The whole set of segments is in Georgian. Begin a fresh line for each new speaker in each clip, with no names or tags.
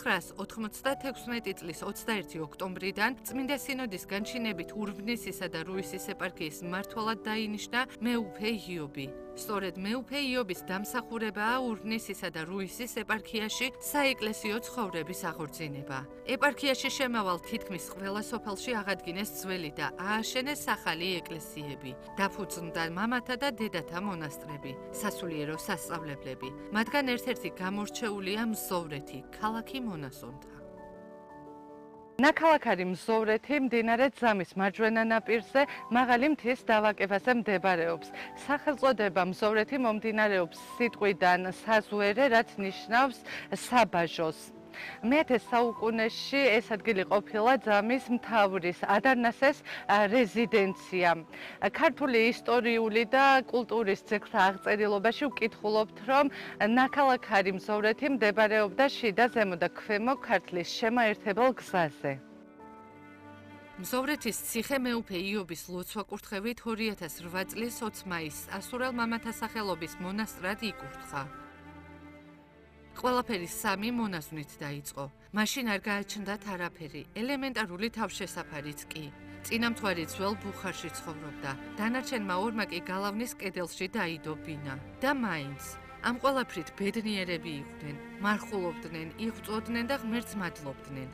1996 წლის 21 ოქტომბრიდან წმინდა სინოდის განჩინებით ურბნისისა და რუისის ეპარქიის მმართველად დაინიშნა მეუფე იობი. სწორედ მეუფე იობის დამსახურებაა ურბნისისა და რუისის ეპარქიაში საეკლესიო ცხოვრების აღორძინება. ეპარქიაში შემავალ თითქმის ყველა სოფელში აღადგინეს ძველი და ააშენეს ახალი ეკლესიები. დაფუძნდა მამათა და დედათა მონასტრები, სასულიერო სასწავლებლები. მათგან ერთ-ერთი გამორჩეულია მზოვრეთი, ქალაქი მონაზონთა. ნაქალაქარი მზოვრეთი მდინარე ძამის მარჯვენა ნაპირზე მაღალი მთის დავაკებაზე მდებარეობს. სახელწოდება მზოვრეთი მომდინარეობს სიტყვიდან საზვერე, რაც ნიშნავს საბაჟოს. მე-10 საუკუნეში ეს ადგილი ყოფილა ძამის მთავრის ადარნასეს რეზიდენცია. ქართული ისტორიული და კულტურის ძეგლთა აღწერილობაში ვკითხულობთ, რომ ნაქალაქარი მზოვრეთი მდებარეობდა შიდა, ზემო და ქვემო ქართლის შემაერთებელ გზაზე. მზოვრეთის ციხე მეუფე იობის ლოცვა-კურთხევით 2008 წლის 20 მაისს ასურელ მამათა სახელობის მონასტრად იკურთხა. ყველაფერი სამი მონაზვნით დაიწყო. მაშინ არ გააჩნდათ არაფერი, ელემენტარული თავშესაფარიც კი. წინამძღვარი ძველ ბუხარში ცხოვრობდა. დანარჩენმა ორმა კი გალავნის კედელში დაიდო ბინა. და მაინც ამ ყველაფრით ბედნიერები იყვნენ, მარხულობდნენ, იღწოდნენ და ღმერთს მადლობდნენ.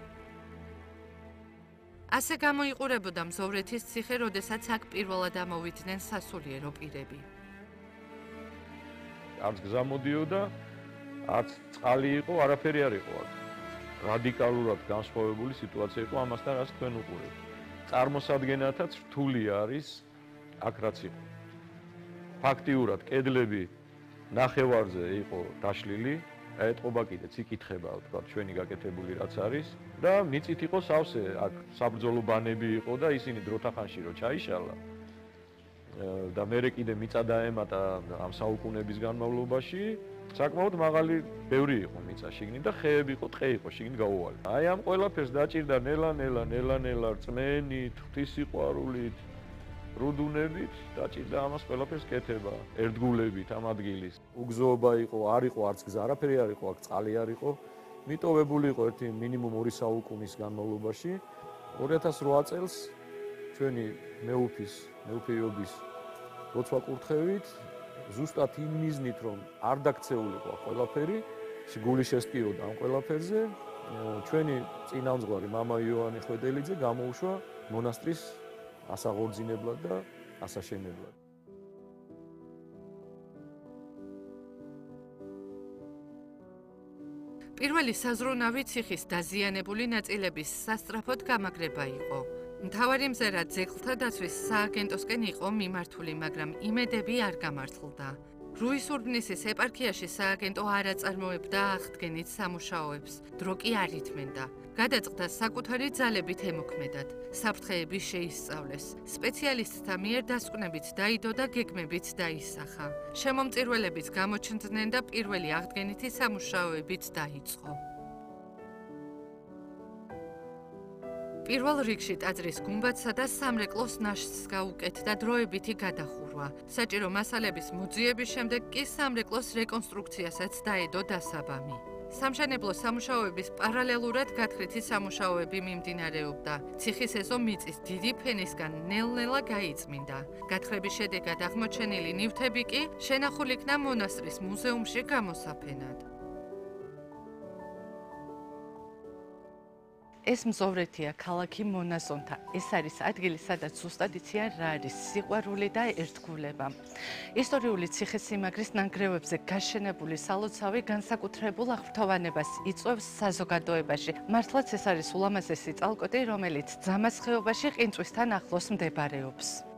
ასე გამოიყურებოდა მზოვრეთის ციხე, როდესაც აქ პირველად ამოვიდნენ სასულიერო პირები.
არც გზა მოდიოდა, არც წყალი იყო, არაფერი არ იყო აქ. რადიკალურად განსხვავებული სიტუაცია იყო ამასთან, რაც თქვენ უყურებთ. წარმოსადგენათაც რთული არის აქ რაც იყო. ფაქტიურად კედლები ნახევარზე იყო დაშლილი, ეტყობა კიდეც იკითხება, თქვა ჩვენი გაკეთებული რაც არის და მიწით იყო სავსე, აქ საბრძოლო ბანები იყო და ისინი დროთახანში რო ჩაიშალა და მერე კიდე მიწა დაემატა ამ საუკუნეების განმავლობაში, საკმაოდ მაღალი ბევრი იყო მიწა შიგნით და ხეები იყო, ტყე იყო შიგნით გაუვალი. აი ამ ყველაფერს დაჭირდა ნელა რწმენით, ღვთისიყვარულით, რუდუნებით დაჭირდა ამას ყველაფერს კეთება, ერთგულებით ამ ადგილის. უგზოობა იყო, არ იყო არც გზა, არაფერი არ იყო, აქ წყალი არ იყო. მიტოვებული იყო ერთი მინიმუმ 2 საუკუნის განმავლობაში. 2008 წელს ჩვენი მეუფე იობის ლოცვა-კურთხევით ზუსტად იმ მიზნით, რომ არ დაქცეულიყო ყველაფერი, გული შესტიოდა ამ ყველაფერზე, ჩვენი წინამძღვარი მამა იოანე ხვედელიძე გამოუშვა მონასტრის ასაღორძინებლად და ასაშენებლად.
პირველი საზრუნავი ციხის დაზიანებული ნაწილების სასწრაფოდ გამაგრება იყო. მთავარი მზერა ძეგლთა დაცვის სააგენტოსკენ იყო მიმართული, მაგრამ იმედები არ გამართლდა. რუის ურბნისის ეპარქიაში სააგენტო არ აწარმოებდა აღდგენით სამუშაოებს, დრო კი არ ითმენდა. გადაწყდა საკუთარი ძალებით ემოქმედად, საფრთხეები შეისწავლეს, სპეციალისტთა მიერ დასკვნებით დაიდო და გეგმებით დაისახა. შემომწირველებიც გამოჩნდნენ და პირველი აღდგენითი სამუშაოებიც დაიწყო. პირველ რიგში ტაძრის გუმბათსა და სამრეკლოს ნაშთს გაუკეთდა დროებითი გადახურვა. საჭირო მასალების მოძიების შემდეგ კი სამრეკლოს რეკონსტრუქციასაც დაედო დასაბამი. სამშენებლო სამუშაოების პარალელურად გათხრითი სამუშაოები მიმდინარეობდა. ციხის ეზო მიწის დიდი ფენისგან ნელ-ნელა გაიწმინდა. გათხრების შედეგად აღმოჩენილი ნივთები კი შენახული იქნა მონასტრის მუზეუმში გამოსაფენად. ეს მზოვრეთია ქალაქი მონაზონთა. ეს არის ადგილი, სადაც ზუსტად იციან რა არის სიყვარული და ერთგულება. ისტორიული ციხესიმაგრის ნანგრევებზე გაშენებული სალოცავი განსაკუთრებულ აღფრთოვანებას იწვევს საზოგადოებაში. მართლაც ეს არის ულამაზესი წალკოტი, რომელიც ძამას ხეობაში ყინწვისთან ახლოს მდებარეობს.